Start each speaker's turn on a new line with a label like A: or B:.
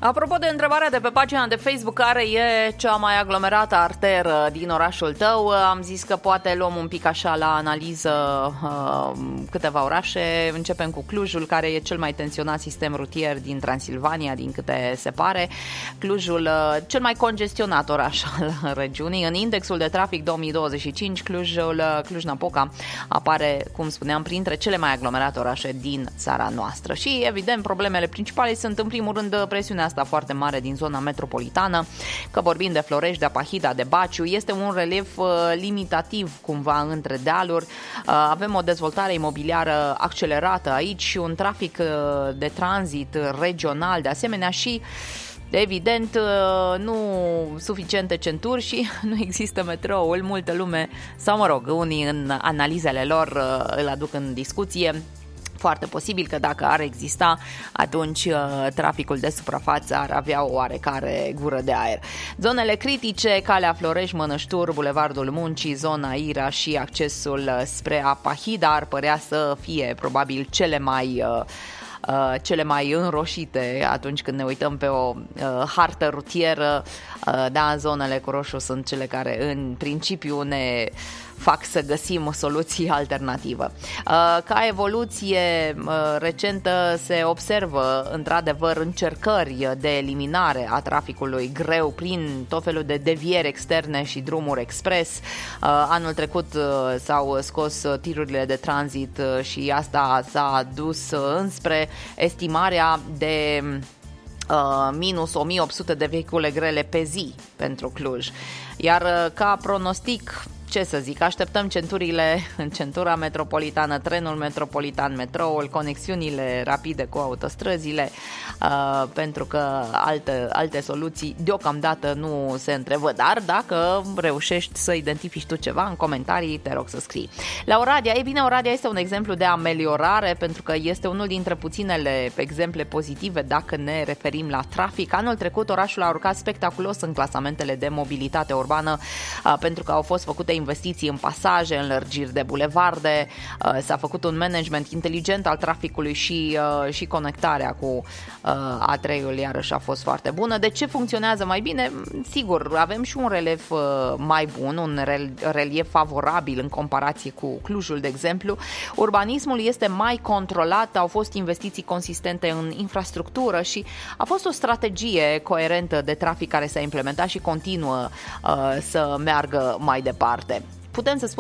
A: Apropo de întrebarea de pe pagina de Facebook, care e cea mai aglomerată arteră din orașul tău, am zis că poate luăm un pic așa la analiză câteva orașe. Începem cu Clujul, care e cel mai tensionat sistem rutier din Transilvania, din câte se pare. Clujul, cel mai congestionat oraș al regiunii. În indexul de trafic 2025, Cluj-Napoca apare, cum spuneam, printre cele mai aglomerate orașe din țara noastră. Și, evident, problemele principale sunt, în primul rând, presiunea asta foarte mare din zona metropolitană, că vorbim de Florești, de Apahida, de Baciu, este un relief limitativ cumva între dealuri, avem o dezvoltare imobiliară accelerată aici și un trafic de tranzit regional de asemenea și evident nu suficiente centuri și nu există metroul. Multă lume, sau mă rog, unii în analizele lor îl aduc în discuție. Foarte posibil că dacă ar exista, atunci traficul de suprafață ar avea o oarecare gură de aer. Zonele critice, Calea Florești, Mănăștur, Bulevardul Muncii, zona Ira și accesul spre Apahida ar părea să fie probabil cele mai înroșite atunci când ne uităm pe o hartă rutieră. Da, zonele cu roșu sunt cele care în principiu ne fac să găsim o soluție alternativă. Ca evoluție recentă se observă într-adevăr încercări de eliminare a traficului greu prin tot felul de devieri externe și drumuri expres. Anul trecut s-au scos tirurile de tranzit și asta s-a dus înspre estimarea de minus 1800 de vehicule grele pe zi pentru Cluj. Iar ca pronostic, ce să zic, așteptăm centurile în centura metropolitană, trenul metropolitan, metroul, conexiunile rapide cu autostrăzile, pentru că alte soluții deocamdată nu se întrevăd. Dar dacă reușești să identifici tu ceva în comentarii, te rog să scrii. La Oradea, Oradea este un exemplu de ameliorare pentru că este unul dintre puținele exemple pozitive dacă ne referim la trafic. Anul trecut orașul a urcat spectaculos în clasamentele de mobilitate urbană pentru că au fost făcute investiții în pasaje, înlărgiri de bulevarde, s-a făcut un management inteligent al traficului și conectarea cu A3-ul iarăși a fost foarte bună. De ce funcționează mai bine? Sigur, avem și un relief mai bun, un relief favorabil în comparație cu Clujul, de exemplu. Urbanismul este mai controlat, au fost investiții consistente în infrastructură și a fost o strategie coerentă de trafic care s-a implementat și continuă să meargă mai departe. Putem să spunem